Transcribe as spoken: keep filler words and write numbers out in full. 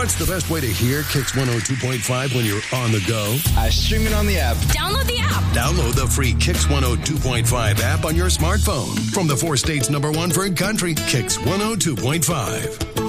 What's the best way to hear Kix one oh two point five when you're on the go? I stream it on the app. Download the app. Download the free Kix one oh two point five app on your smartphone. From the four states number one for country, Kix one oh two point five.